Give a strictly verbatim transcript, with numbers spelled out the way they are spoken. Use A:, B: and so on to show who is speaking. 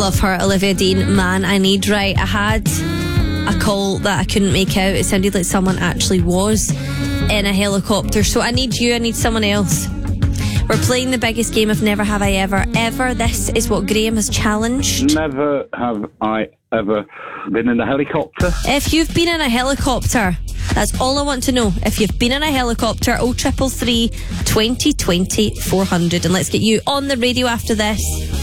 A: Love her, Olivia Dean. Man, I need. Right, I had a call that I couldn't make out. It sounded like someone actually was in a helicopter. So I need you, I need someone else. We're playing the biggest game of Never Have I Ever Ever. This is what Graham has challenged.
B: Never have I ever been in a helicopter.
A: If you've been in a helicopter, that's all I want to know. If you've been in a helicopter, oh triple three, twenty twenty, four hundred. And let's get you on the radio after this.